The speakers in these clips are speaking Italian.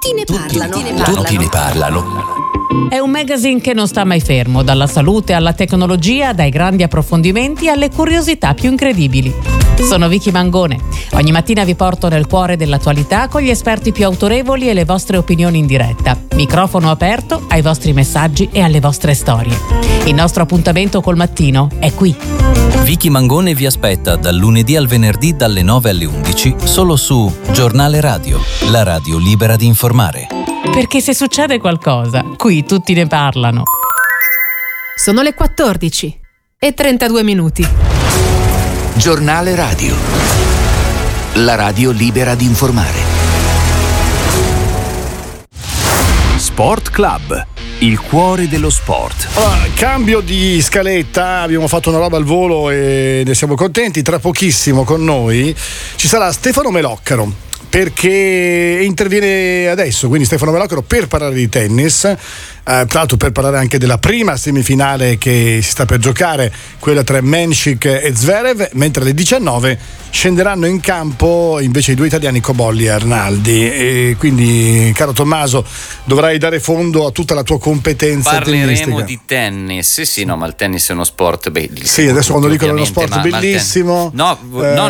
Tutti ne parlano. Tutti ne parlano. È un magazine che non sta mai fermo, dalla salute alla tecnologia, dai grandi approfondimenti alle curiosità più incredibili. Sono Vicky Mangone. Ogni mattina vi porto nel cuore dell'attualità con gli esperti più autorevoli e le vostre opinioni in diretta. Microfono aperto ai vostri messaggi e alle vostre storie. Il nostro appuntamento col mattino è qui. Vicky Mangone vi aspetta dal lunedì al venerdì dalle 9 alle 11 solo su Giornale Radio, la radio libera di informare. Perché se succede qualcosa, qui tutti ne parlano. Sono le 14:32. Giornale Radio, la radio libera di informare. Sport Club, il cuore dello sport. Allora, cambio di scaletta, abbiamo fatto una roba al volo e ne siamo contenti. Tra pochissimo con noi ci sarà Stefano Meloccaro, perché interviene adesso, quindi Stefano Meloccaro, per parlare di tennis, tra l'altro per parlare anche della prima semifinale che si sta per giocare, quella tra Mensik e Zverev, mentre alle 19 scenderanno in campo invece i due italiani Cobolli e Arnaldi. E quindi, caro Tommaso, dovrai dare fondo a tutta la tua competenza tennistica. Parleremo di tennis, sì, no, ma il tennis è uno sport bellissimo. Sì, adesso quando dicono uno sport bellissimo, no,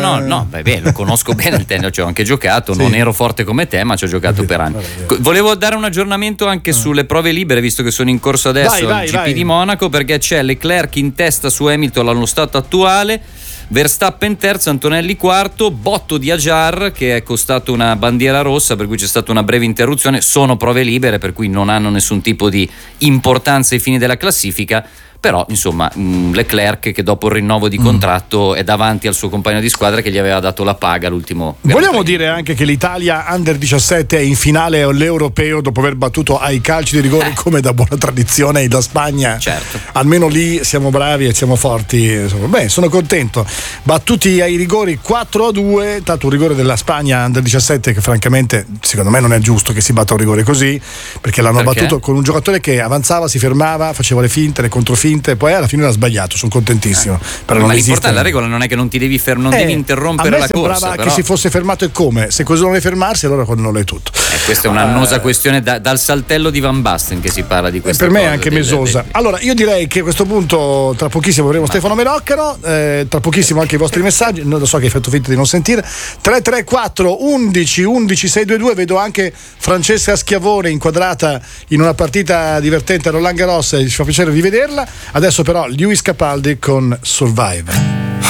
lo conosco bene il tennis, ci ho anche giocato, sì. Non ero forte come te, ma ci ho giocato per anni. Volevo dare un aggiornamento anche sulle prove libere, visto che sono in corso adesso il GP di Monaco, perché c'è Leclerc in testa su Hamilton allo stato attuale, Verstappen terzo, Antonelli quarto, botto di Ajar che è costato una bandiera rossa, per cui c'è stata una breve interruzione. Sono prove libere, per cui non hanno nessun tipo di importanza ai fini della classifica, però insomma Leclerc, che dopo il rinnovo di contratto è davanti al suo compagno di squadra che gli aveva dato la paga l'ultimo. Vogliamo dire anche che l'Italia Under 17 è in finale all'Europeo dopo aver battuto ai calci di rigore come da buona tradizione la Spagna. Certo. Almeno lì siamo bravi e siamo forti. Beh, sono contento. Battuti ai rigori 4-2, tanto un rigore della Spagna Under 17 che francamente secondo me non è giusto che si batta un rigore così, perché l'hanno battuto con un giocatore che avanzava, si fermava, faceva le finte, le controfinte, poi alla fine era sbagliato. Sono contentissimo. Però ma l'importante, la regola non è che non ti devi non devi interrompere la corsa. Sembrava però che si fosse fermato, e come? Se così non vuoi fermarsi, allora non è tutto. Questa è un'annosa questione dal saltello di Van Basten che si parla di questo. Per me è anche mesosa. Allora io direi che a questo punto tra pochissimo avremo Stefano Meloccaro, tra pochissimo anche i vostri messaggi. Non lo so che hai fatto finta di non sentire. 334 11 11 622. Vedo anche Francesca Schiavone inquadrata in una partita divertente a Roland Garros, ci fa piacere rivederla. Adesso però Lewis Capaldi con Survivor.